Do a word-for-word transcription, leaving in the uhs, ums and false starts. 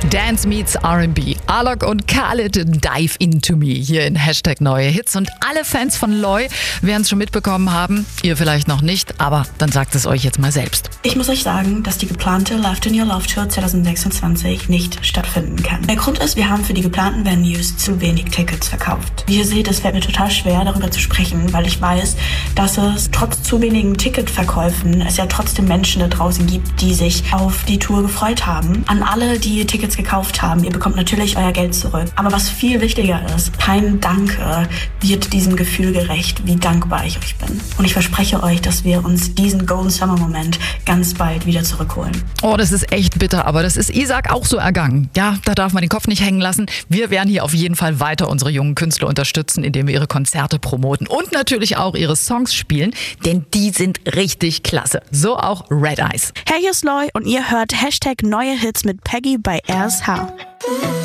Dance meets R and B. Alok und Khalid Dive Into Me hier in Hashtag Neue Hits. Und alle Fans von Loi werden es schon mitbekommen haben. Ihr vielleicht noch nicht, aber dann sagt es euch jetzt mal selbst. Ich muss euch sagen, dass die geplante Love in Your Love Tour zwanzig sechsundzwanzig nicht stattfinden kann. Der Grund ist, wir haben für die geplanten Venues zu wenig Tickets verkauft. Wie ihr seht, es fällt mir total schwer, darüber zu sprechen, weil ich weiß, dass es trotz zu wenigen Ticketverkäufen es ja trotzdem Menschen da draußen gibt, die sich auf die Tour gefreut haben. An alle, die Tickets gekauft haben, ihr bekommt natürlich euer Geld zurück. Aber was viel wichtiger ist, kein Danke wird diesem Gefühl gerecht, wie dankbar ich euch bin. Und ich verspreche euch, dass wir uns diesen Golden Summer Moment ganz bald wieder zurückholen. Oh, das ist echt bitter, aber das ist Isaac auch so ergangen. Ja, da darf man den Kopf nicht hängen lassen. Wir werden hier auf jeden Fall weiter unsere jungen Künstler unterstützen, indem wir ihre Konzerte promoten und natürlich auch ihre Songs spielen, denn die sind richtig klasse. So auch Red Eyes. Hey, hier ist Loi und ihr hört Hashtag Neue Hits mit Peggy bei R S H.